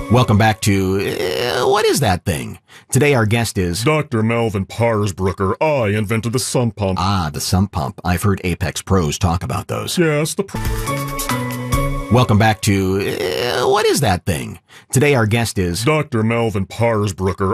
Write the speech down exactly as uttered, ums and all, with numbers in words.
Welcome back to uh, What Is That Thing? Today our guest is Doctor Melvin Parsbrucker. I invented the sump pump. Ah, the sump pump. I've heard Apex pros talk about those. Yes, the pr- Welcome back to uh, What Is That Thing? Today our guest is Doctor Melvin Parsbrucker.